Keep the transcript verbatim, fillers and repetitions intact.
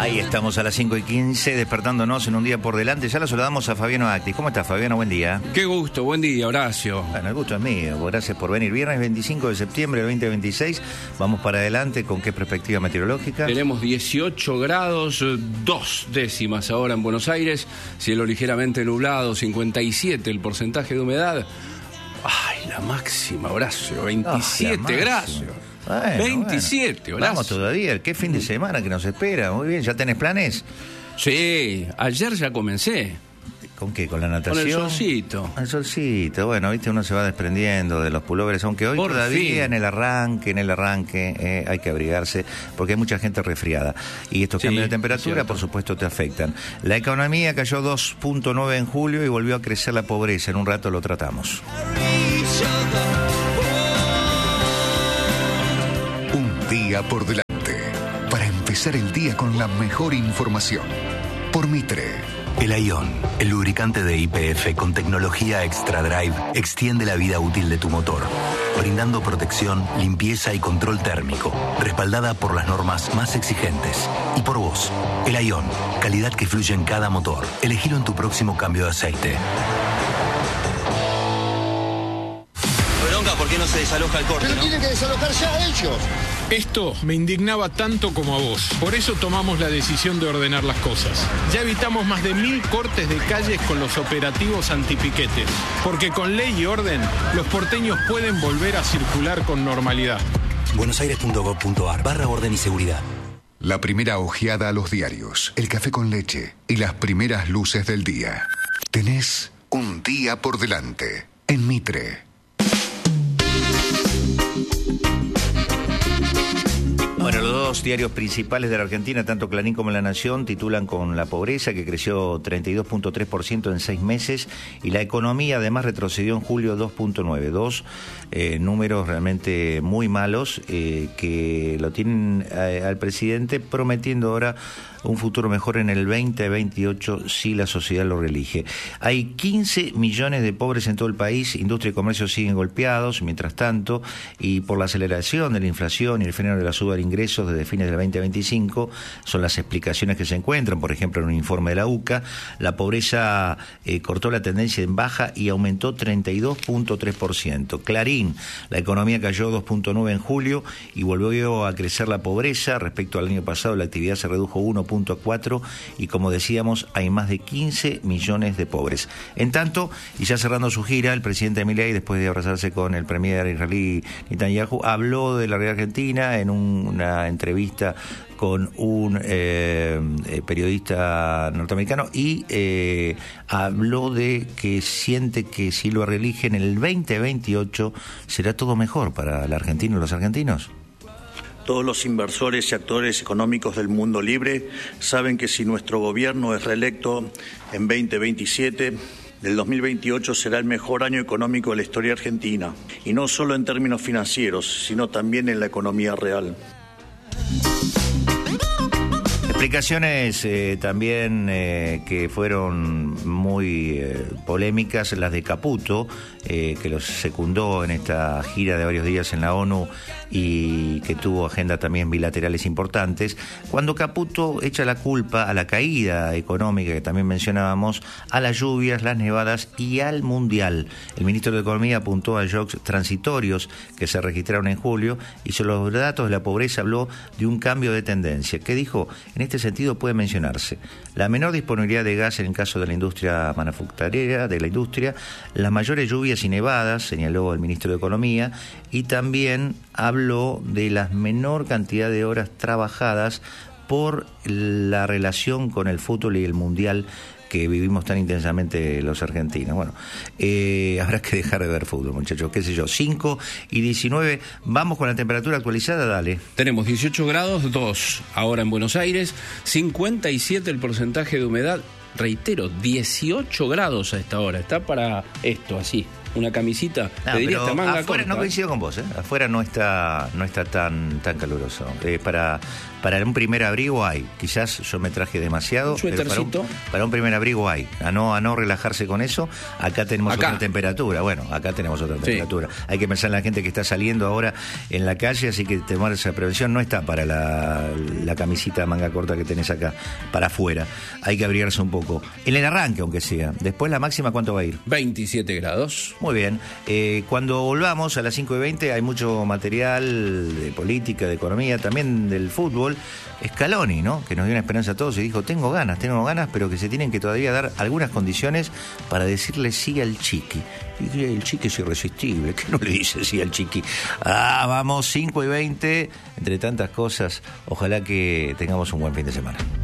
Ahí estamos a las cinco y quince, despertándonos en un día por delante. Ya lo saludamos a Fabiano Actis. ¿Cómo estás, Fabiano? Buen día. Qué gusto, buen día, Horacio. Bueno, el gusto es mío. Gracias por venir. Viernes veinticinco de septiembre del veinte veintiséis. Vamos para adelante. ¿Con qué perspectiva meteorológica? Tenemos dieciocho grados, dos décimas ahora en Buenos Aires. Cielo ligeramente nublado, cincuenta y siete el porcentaje de humedad. Ay, la máxima, Horacio, veintisiete Oh, grados. Bueno, veintisiete, bueno. Horacio. Vamos todavía. ¿Qué fin de semana que nos espera? Muy bien. ¿Ya tenés planes? Sí, ayer ya comencé. ¿Con qué? ¿Con la natación? Con el solcito. El solcito, bueno, viste, uno se va desprendiendo de los pulóveres, aunque hoy Por todavía fin. en el arranque, en el arranque, eh, hay que abrigarse, porque hay mucha gente resfriada. Y estos Sí, cambios de temperatura, cierto. por supuesto, te afectan. La economía cayó dos punto nueve en julio y volvió a crecer la pobreza. En un rato lo tratamos. Un día por delante, para empezar el día con la mejor información. Por Mitre. El Ion, el lubricante de Y P F con tecnología Extra Drive, extiende la vida útil de tu motor, brindando protección, limpieza y control térmico, respaldada por las normas más exigentes. Y por vos, el Ion, calidad que fluye en cada motor. Elegilo en tu próximo cambio de aceite. Bronca, ¿por qué no se desaloja el corte? Pero ¿no? tienen que desalojar ya ellos. Esto me indignaba tanto como a vos. Por eso tomamos la decisión de ordenar las cosas. Ya evitamos más de mil cortes de calles con los operativos antipiquetes. Porque con ley y orden, los porteños pueden volver a circular con normalidad. buenosaires.gov.ar barra orden y seguridad. La primera ojeada a los diarios, el café con leche y las primeras luces del día. Tenés un día por delante en Mitre. Bueno, los dos diarios principales de la Argentina, tanto Clarín como La Nación, titulan con la pobreza, que creció treinta y dos punto tres por ciento en seis meses, y la economía además retrocedió en julio dos punto nueve, dos eh, números realmente muy malos eh, que lo tienen eh, al presidente prometiendo ahora un futuro mejor en el veinte veintiocho si la sociedad lo reelige. Hay quince millones de pobres en todo el país, industria y comercio siguen golpeados, mientras tanto, y por la aceleración de la inflación y el freno de la suba de ingresos desde fines del veinte veinticinco, son las explicaciones que se encuentran, por ejemplo, en un informe de la U C A, la pobreza eh, cortó la tendencia en baja y aumentó treinta y dos punto tres por ciento. Clarín, la economía cayó dos punto nueve en julio y volvió a crecer la pobreza. Respecto al año pasado, la actividad se redujo uno punto cuatro y, como decíamos, hay más de quince millones de pobres. En tanto, y ya cerrando su gira, el presidente Milei, después de abrazarse con el premier israelí Netanyahu, habló de la realidad argentina en un, una entrevista con un eh, periodista norteamericano y eh, habló de que siente que si lo reeligen en el veinte veintiocho será todo mejor para la Argentina y los argentinos. Todos los inversores y actores económicos del mundo libre saben que si nuestro gobierno es reelecto en veinte veintisiete, el dos mil veintiocho será el mejor año económico de la historia argentina. Y no solo en términos financieros, sino también en la economía real. Explicaciones eh, también eh, que fueron muy eh, polémicas, las de Caputo, eh, que los secundó en esta gira de varios días en la ONU y que tuvo agenda también bilaterales importantes, cuando Caputo echa la culpa a la caída económica que también mencionábamos, a las lluvias, las nevadas y al Mundial. El ministro de Economía apuntó a shocks transitorios que se registraron en julio y sobre los datos de la pobreza habló de un cambio de tendencia. ¿Qué dijo? En este sentido puede mencionarse la menor disponibilidad de gas en el caso de la industria manufacturera, de la industria, las mayores lluvias y nevadas, señaló el ministro de Economía, y también habló de la menor cantidad de horas trabajadas por la relación con el fútbol y el Mundial que vivimos tan intensamente los argentinos. Bueno, eh, habrá que dejar de ver fútbol, muchachos, qué sé yo, cinco y diecinueve, vamos con la temperatura actualizada, dale. Tenemos dieciocho grados, dos ahora en Buenos Aires, cincuenta y siete el porcentaje de humedad, reitero, dieciocho grados a esta hora, está para esto, así, una camisita, No, te diría pero esta manga afuera corta, no coincido con vos, ¿eh? Afuera no está no está tan tan caluroso. Eh, para Para un primer abrigo hay. Quizás yo me traje demasiado, un pero para un, para un primer abrigo hay. A no, a no relajarse con eso. Acá tenemos acá. otra temperatura. Bueno, acá tenemos otra temperatura. Sí. Hay que pensar en la gente que está saliendo ahora en la calle, así que tomar esa prevención. No está para la, la camisita manga corta que tenés acá, para afuera. Hay que abrigarse un poco. En el arranque, aunque sea. Después la máxima, ¿cuánto va a ir? veintisiete grados. Muy bien. Eh, cuando volvamos a las cinco y veinte hay mucho material de política, de economía, también del fútbol. Scaloni, ¿no? Que nos dio una esperanza a todos y dijo, tengo ganas, tengo ganas, pero que se tienen que todavía dar algunas condiciones para decirle sí al Chiqui. Y el Chiqui es irresistible, ¿qué no le dice sí al Chiqui? Ah, vamos, cinco y veinte, entre tantas cosas, ojalá que tengamos un buen fin de semana.